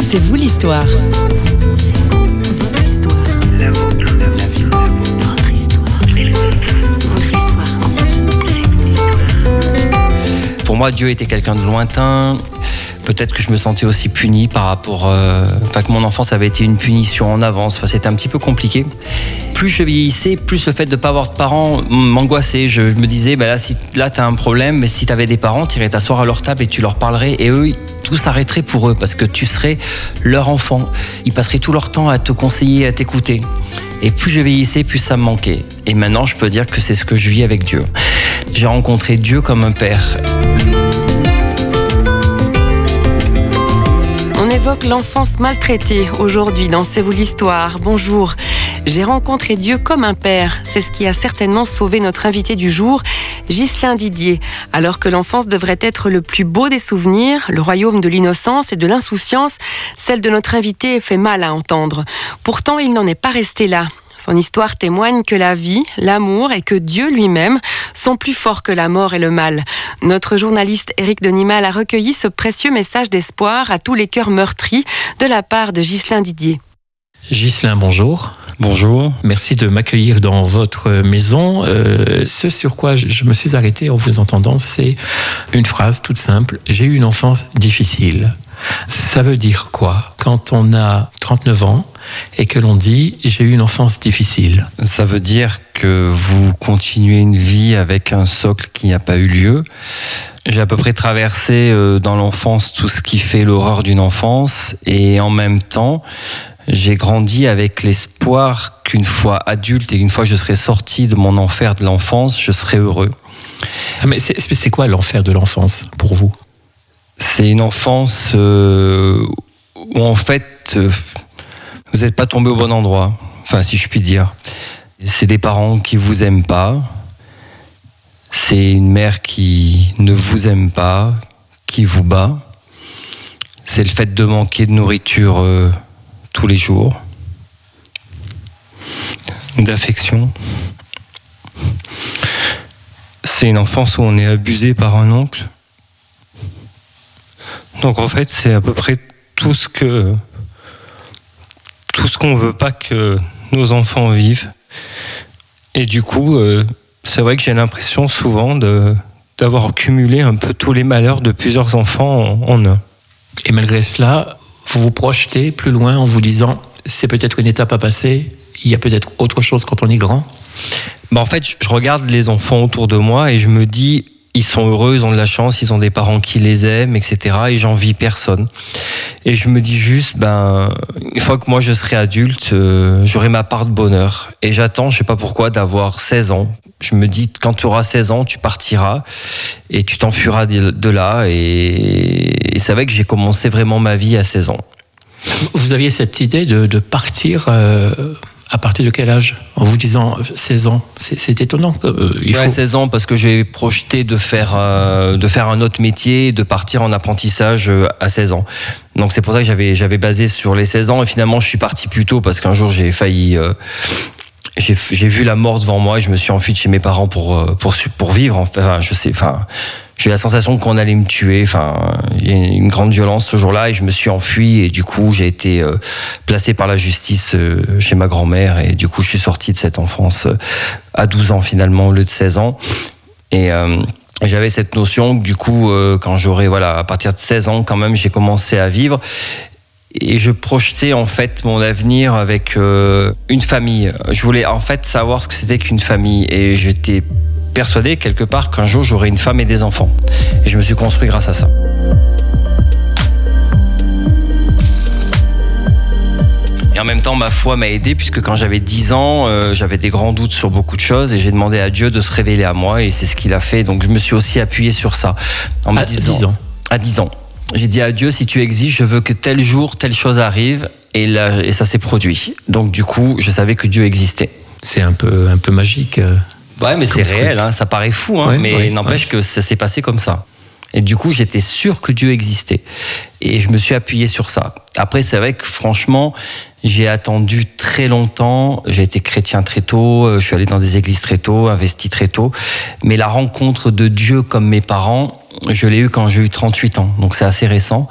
C'est vous l'histoire. Pour moi, Dieu était quelqu'un de lointain. Peut-être que je me sentais aussi puni par rapport... que mon enfance avait été une punition en avance. Enfin, c'était un petit peu compliqué. Plus je vieillissais, plus le fait de ne pas avoir de parents m'angoissait. Je me disais, là, tu as un problème, mais si tu avais des parents, tu irais t'asseoir à leur table et tu leur parlerais. Et eux, tout s'arrêterait pour eux parce que tu serais leur enfant. Ils passeraient tout leur temps à te conseiller, à t'écouter. Et plus je vieillissais, plus ça me manquait. Et maintenant, je peux dire que c'est ce que je vis avec Dieu. J'ai rencontré Dieu comme un père. On évoque l'enfance maltraitée aujourd'hui dans C'est vous l'histoire. Bonjour. J'ai rencontré Dieu comme un père. C'est ce qui a certainement sauvé notre invité du jour, Ghislain Didier. Alors que l'enfance devrait être le plus beau des souvenirs, le royaume de l'innocence et de l'insouciance, celle de notre invité fait mal à entendre. Pourtant, il n'en est pas resté là. Son histoire témoigne que la vie, l'amour et que Dieu lui-même sont plus forts que la mort et le mal. Notre journaliste Éric Denimal a recueilli ce précieux message d'espoir à tous les cœurs meurtris de la part de Ghislain Didier. Ghislain, bonjour. Bonjour. Merci de m'accueillir dans votre maison. Ce sur quoi je me suis arrêté en vous entendant, c'est une phrase toute simple. J'ai eu une enfance difficile. Ça veut dire quoi quand on a 39 ans et que l'on dit « j'ai eu une enfance difficile ». Ça veut dire que vous continuez une vie avec un socle qui n'a pas eu lieu. J'ai à peu près traversé dans l'enfance tout ce qui fait l'horreur d'une enfance et en même temps, j'ai grandi avec l'espoir qu'une fois adulte et une fois que je serai sorti de mon enfer de l'enfance, je serai heureux. Mais c'est quoi l'enfer de l'enfance pour vous ? C'est une enfance où en fait vous n'êtes pas tombé au bon endroit, enfin si je puis dire. C'est des parents qui vous aiment pas, c'est une mère qui ne vous aime pas, qui vous bat. C'est le fait de manquer de nourriture tous les jours, d'affection. C'est une enfance où on est abusé par un oncle. Donc en fait, c'est à peu près tout ce qu'on veut pas que nos enfants vivent. Et du coup, c'est vrai que j'ai l'impression souvent d'avoir cumulé un peu tous les malheurs de plusieurs enfants en un. Et malgré cela, vous vous projetez plus loin en vous disant c'est peut-être une étape à passer, il y a peut-être autre chose quand on est grand. En fait, je regarde les enfants autour de moi et je me dis ils sont heureux, ils ont de la chance, ils ont des parents qui les aiment, etc. Et j'envie personne. Et je me dis juste, une fois que moi je serai adulte, j'aurai ma part de bonheur. Et j'attends, je sais pas pourquoi, d'avoir 16 ans. Je me dis, quand tu auras 16 ans, tu partiras et tu t'enfuiras de là. Et c'est vrai que j'ai commencé vraiment ma vie à 16 ans. Vous aviez cette idée de partir à partir de quel âge ? En vous disant 16 ans, c'est étonnant. 16 ans parce que j'ai projeté de faire un autre métier, de partir en apprentissage à 16 ans. Donc c'est pour ça que j'avais basé sur les 16 ans et finalement je suis parti plus tôt parce qu'un jour j'ai failli... J'ai vu la mort devant moi et je me suis enfui de chez mes parents pour vivre. J'ai eu la sensation qu'on allait me tuer. Il y a une grande violence ce jour-là et je me suis enfui et du coup j'ai été placé par la justice chez ma grand-mère et du coup je suis sorti de cette enfance à 12 ans finalement au lieu de 16 ans. Et j'avais cette notion que du coup quand j'aurai à partir de 16 ans quand même j'ai commencé à vivre. Et je projetais en fait mon avenir avec une famille. Je voulais en fait savoir ce que c'était qu'une famille et j'étais persuadé quelque part qu'un jour j'aurais une femme et des enfants. Et je me suis construit grâce à ça. Et en même temps, ma foi m'a aidé puisque quand j'avais 10 ans, j'avais des grands doutes sur beaucoup de choses et j'ai demandé à Dieu de se révéler à moi et c'est ce qu'il a fait. Donc je me suis aussi appuyé sur ça. À 10 ans. À 10 ans. J'ai dit à Dieu, si tu existes, je veux que tel jour, telle chose arrive. Et ça s'est produit. Donc du coup, je savais que Dieu existait. C'est un peu magique. Ouais, mais c'est réel, ça paraît fou, mais n'empêche que ça s'est passé comme ça. Et du coup, j'étais sûr que Dieu existait. Et je me suis appuyé sur ça. Après, c'est vrai que franchement, j'ai attendu très longtemps. J'ai été chrétien très tôt. Je suis allé dans des églises très tôt, investi très tôt. Mais la rencontre de Dieu comme mes parents, je l'ai eue quand j'ai eu 38 ans. Donc c'est assez récent.